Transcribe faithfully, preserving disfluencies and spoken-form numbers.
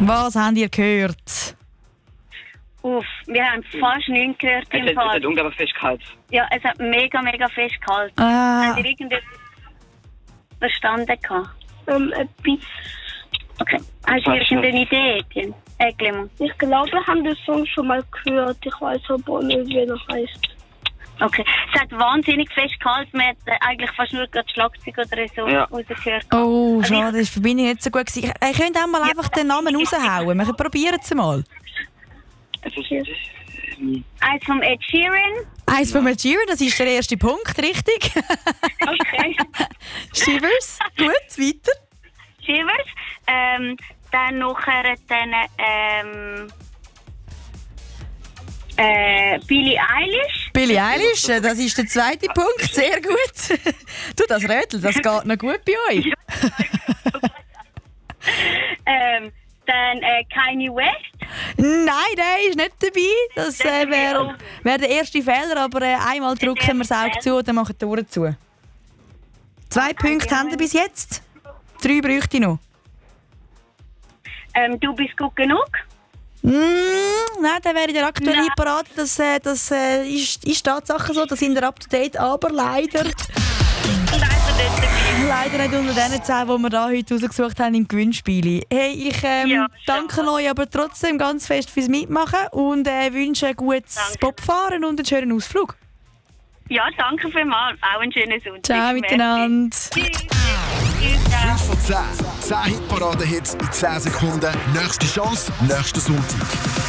Was habt ihr gehört? Uff, wir haben fast nichts gehört im Es hat, es Fall. hat unglaublich fest gehalten. Ja, es hat mega, mega fest gehalten. Ah. Habt ihr irgendetwas verstanden gehabt? Ähm, ein bisschen. Okay. Hast du Fast irgendeine Idee, Etienne? Äh, Clemens? Ich glaube, wir haben den Song schon mal gehört. Ich weiß aber nicht, wie er heißt. Okay. Es hat wahnsinnig fest gehalten. Man hat äh, eigentlich fast nur das Schlagzeug oder so Ja. rausgehört. Oh, Also schade, das war die Verbindung nicht so gut. gewesen. Ihr könnt auch mal einfach den Namen raushauen. Wir probieren es mal. Es ist, es ist, ähm, Eins vom Ed Sheeran. Eins von Ed Sheeran, das ist der erste Punkt, richtig? Okay. Shivers, gut, weiter. Shivers. Ähm, dann nachher dann, ähm, äh, Billie Eilish. Billie Eilish, äh, das ist der zweite Punkt, sehr gut. Du, das Rätsel, das geht noch gut bei euch. ähm, dann äh, Kanye West. Nein, der ist nicht dabei. Das äh, wäre wär der erste Fehler, aber äh, einmal drücken wir das Auge zu und dann machen die Ohren zu. Zwei Punkte haben wir bis jetzt. Drei bräuchte ich noch. Ähm, du bist gut genug. Mm, nein, der wäre der aktuelle Nein. Parat. Das, äh, das äh, ist, ist Tatsache so, da sind wir up to date, aber leider, Leider nicht dabei. leider nicht unter den zehn, die wir da heute rausgesucht haben im Gewinnspiel. Hey, ich ähm, Ja, danke schade. euch aber trotzdem ganz fest fürs Mitmachen und äh, wünsche ein gutes Danke. Popfahren und einen schönen Ausflug. Ja, danke vielmals. Auch einen schönen Sonntag. Ciao miteinander. Tschüss. Tschüss. fünf von zehn. zehn Hitparaden-Hits in zehn Sekunden. Nächste Chance, nächsten Sonntag.